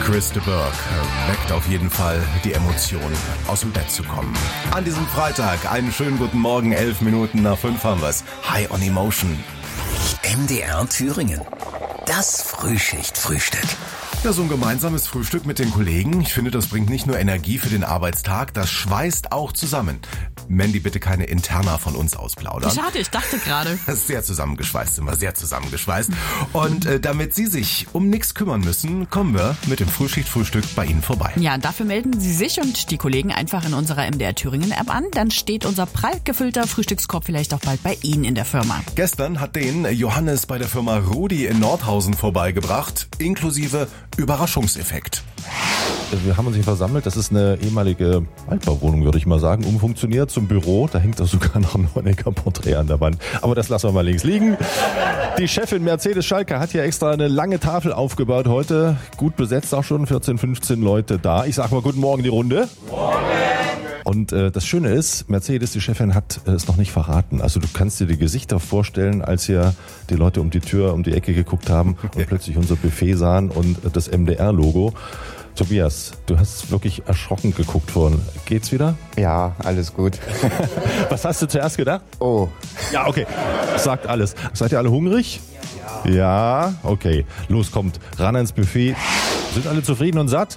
Chris de Burgh weckt auf jeden Fall die Emotion, aus dem Bett zu kommen. An diesem Freitag, einen schönen guten Morgen, 11 Minuten nach 5 haben wir's. High on Emotion. MDR Thüringen. Das Frühschicht-Frühstück. Ja, so ein gemeinsames Frühstück mit den Kollegen. Ich finde, das bringt nicht nur Energie für den Arbeitstag, das schweißt auch zusammen. Mandy, bitte keine Interna von uns ausplaudern. Schade, ich dachte gerade. Sehr zusammengeschweißt sind wir, sehr zusammengeschweißt. Und damit Sie sich um nichts kümmern müssen, kommen wir mit dem Frühschicht-Frühstück bei Ihnen vorbei. Ja, dafür melden Sie sich und die Kollegen einfach in unserer MDR Thüringen App an. Dann steht unser prall gefüllter Frühstückskorb vielleicht auch bald bei Ihnen in der Firma. Gestern hat den Johannes bei der Firma Rudi in Nordhausen vorbeigebracht, inklusive Überraschungseffekt. Wir haben uns hier versammelt. Das ist eine ehemalige Altbauwohnung, würde ich mal sagen, umfunktioniert zum Büro. Da hängt da sogar noch ein Honecker-Porträt an der Wand. Aber das lassen wir mal links liegen. Die Chefin Mercedes Schalke hat hier extra eine lange Tafel aufgebaut heute. Gut besetzt auch schon, 14, 15 Leute da. Ich sag mal guten Morgen die Runde. Morgen. Und das Schöne ist, Mercedes, die Chefin, hat es noch nicht verraten. Also du kannst dir die Gesichter vorstellen, als hier die Leute um die Tür, um die Ecke geguckt haben und plötzlich unser Buffet sahen und das MDR-Logo. Tobias, du hast wirklich erschrocken geguckt vorhin. Geht's wieder? Ja, alles gut. Was hast du zuerst gedacht? Oh. Ja, okay. Sagt alles. Seid ihr alle hungrig? Ja, okay. Los, kommt ran ans Buffet. Sind alle zufrieden und satt?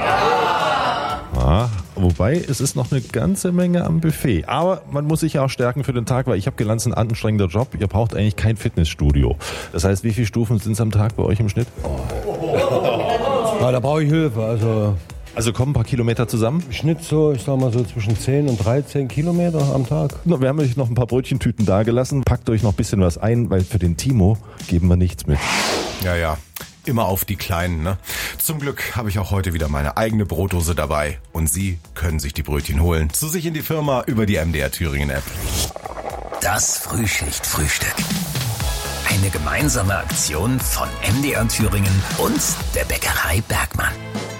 Ja. Wobei, es ist noch eine ganze Menge am Buffet. Aber man muss sich ja auch stärken für den Tag, weil ich habe gelernt, es ist ein anstrengender Job. Ihr braucht eigentlich kein Fitnessstudio. Das heißt, wie viele Stufen sind es am Tag bei euch im Schnitt? Ja, da brauche ich Hilfe. Also kommen ein paar Kilometer zusammen? Im Schnitt so, ich sag mal so zwischen 10 und 13 Kilometer am Tag. Wir haben euch noch ein paar Brötchentüten dagelassen. Packt euch noch ein bisschen was ein, weil für den Timo geben wir nichts mit. Ja. Immer auf die Kleinen, ne? Zum Glück habe ich auch heute wieder meine eigene Brotdose dabei. Und Sie können sich die Brötchen holen. Zu sich in die Firma über die MDR Thüringen App. Das Frühschicht-Frühstück. Eine gemeinsame Aktion von MDR Thüringen und der Bäckerei Bergmann.